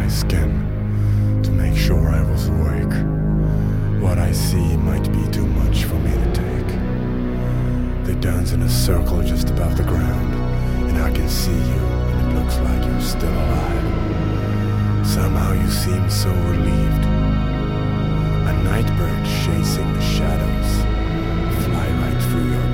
my skin to make sure I was awake. What I see might be too much for me to take. They dance in a circle just above the ground, and I can see you, and it looks like you're still alive. Somehow you seem so relieved. A night bird chasing the shadows fly right through your